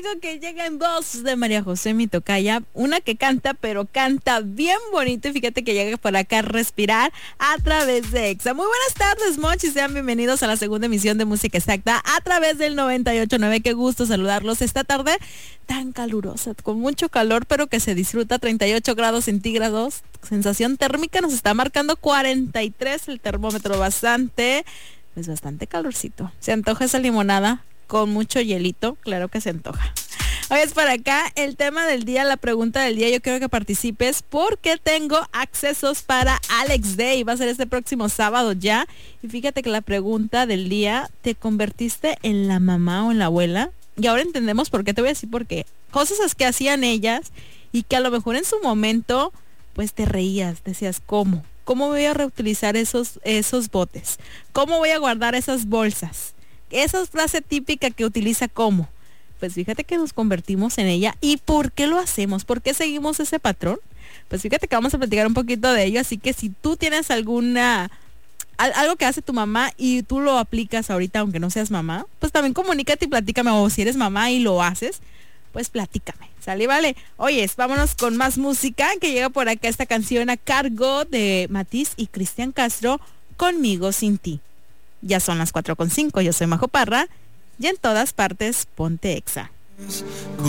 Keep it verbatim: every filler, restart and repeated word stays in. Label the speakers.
Speaker 1: algo que llega en voz de María José mi tocaya, una que canta, pero canta bien bonito, y fíjate que llega por acá a respirar a través de Exa. Muy buenas tardes, Mochi, sean bienvenidos a la segunda emisión de Música Exacta a través del noventa y ocho punto nueve. Qué gusto saludarlos esta tarde tan calurosa, con mucho calor, pero que se disfruta. Treinta y ocho grados centígrados, sensación térmica nos está marcando cuarenta y tres, el termómetro bastante, pues bastante calorcito. Se antoja esa limonada con mucho hielito, claro que se antoja. Hoy es para acá el tema del día, la pregunta del día. Yo quiero que participes porque tengo accesos para Alex Day. Va a ser este próximo sábado ya. Y fíjate que la pregunta del día: ¿te convertiste en la mamá o en la abuela? Y ahora entendemos por qué. Te voy a decir por qué. Cosas que hacían ellas y que a lo mejor en su momento pues te reías, decías, ¿cómo? ¿Cómo voy a reutilizar esos, esos botes? ¿Cómo voy a guardar esas bolsas? Esa frase típica que utiliza ¿cómo? Pues fíjate que nos convertimos en ella. ¿Y por qué lo hacemos? ¿Por qué seguimos ese patrón? Pues fíjate que vamos a platicar un poquito de ello. Así que si tú tienes alguna, al, algo que hace tu mamá y tú lo aplicas ahorita aunque no seas mamá, pues también comunícate y platícame. O si eres mamá y lo haces, pues platícame. ¿Sale? Vale. Oyes, vámonos con más música, que llega por acá esta canción a cargo de Matiz y Cristian Castro, Conmigo sin ti. Ya son las cuatro con cinco, yo soy Majo Parra y en todas partes ponte Exa.